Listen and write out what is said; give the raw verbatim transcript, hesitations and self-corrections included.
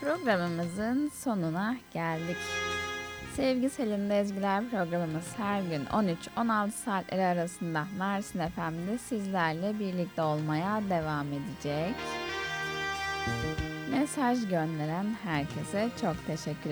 Programımızın sonuna geldik. Sevgi Selin'de Ezgiler programımız her gün on üç on altı saatleri arasında Mersin F M'de sizlerle birlikte olmaya devam edecek. Mesaj gönderen herkese çok teşekkür